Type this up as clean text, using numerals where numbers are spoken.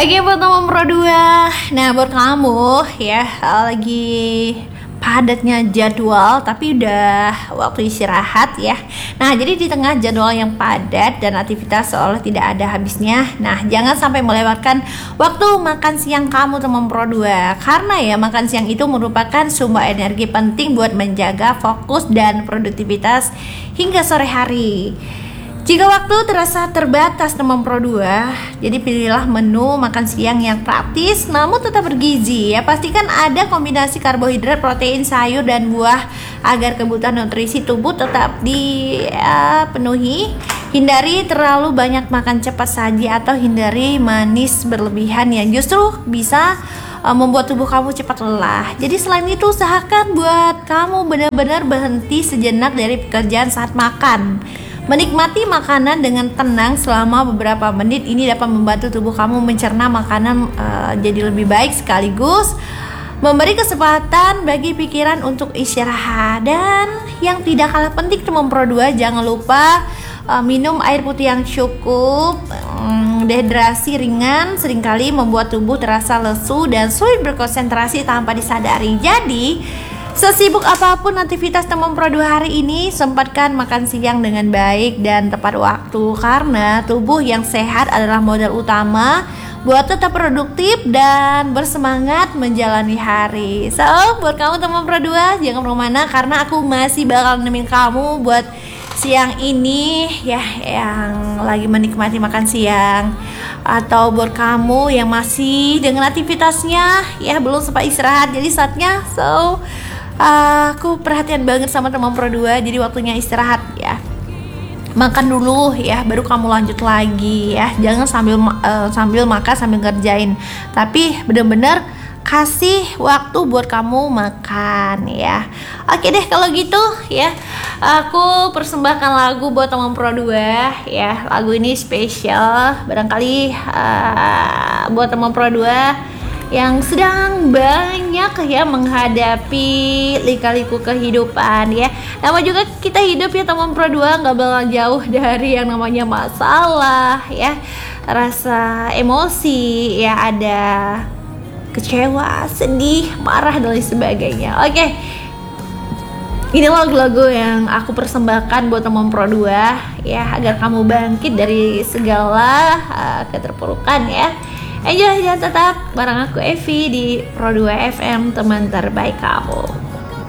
Oke, buat teman Pro 2. Nah, buat kamu ya lagi padatnya jadwal tapi udah waktu istirahat ya. Nah, jadi di tengah jadwal yang padat dan aktivitas seolah tidak ada habisnya. Nah, jangan sampai melewatkan waktu makan siang kamu teman Pro 2. Karena ya makan siang itu merupakan sumber energi penting buat menjaga fokus dan produktivitas hingga sore hari. Jika waktu terasa terbatas teman Pro 2, jadi pilihlah menu makan siang yang praktis namun tetap bergizi ya. Pastikan ada kombinasi karbohidrat, protein, sayur, dan buah agar kebutuhan nutrisi tubuh tetap dipenuhi. Hindari terlalu banyak makan cepat saji atau hindari manis berlebihan yang justru bisa membuat tubuh kamu cepat lelah. Jadi selain itu usahakan buat kamu benar-benar berhenti sejenak dari pekerjaan saat makan. Menikmati makanan dengan tenang selama beberapa menit ini dapat membantu tubuh kamu mencerna makanan jadi lebih baik, sekaligus memberi kesempatan bagi pikiran untuk istirahat. Dan yang tidak kalah penting teman Pro 2, jangan lupa minum air putih yang cukup. Dehidrasi ringan seringkali membuat tubuh terasa lesu dan sulit berkonsentrasi tanpa disadari. Jadi sesibuk apapun aktivitas teman Pro 2 hari ini, sempatkan makan siang dengan baik dan tepat waktu, karena tubuh yang sehat adalah modal utama buat tetap produktif dan bersemangat menjalani hari. So, buat kamu teman Pro 2, jangan kemana-mana karena aku masih bakal nemenin kamu buat siang ini ya, yang lagi menikmati makan siang, atau buat kamu yang masih dengan aktivitasnya ya belum sempat istirahat, jadi saatnya aku perhatian banget sama teman Pro 2. Jadi waktunya istirahat ya. Makan dulu ya, baru kamu lanjut lagi ya. Jangan sambil makan sambil ngerjain, tapi bener-bener kasih waktu buat kamu makan ya. Oke deh kalau gitu ya. Aku persembahkan lagu buat teman Pro 2 ya. Lagu ini spesial barangkali buat teman Pro 2 yang sedang banyak ya menghadapi lika-liku kehidupan ya. Nama juga kita hidup ya teman Pro 2, nggak bakal jauh dari yang namanya masalah ya, rasa emosi ya, ada kecewa, sedih, marah dan lain sebagainya. Oke, ini lagu-lagu yang aku persembahkan buat teman Pro 2 ya, agar kamu bangkit dari segala keterpurukan ya. Enjoy dan tetap bareng aku Evi di Pro 2 FM, teman terbaik kamu.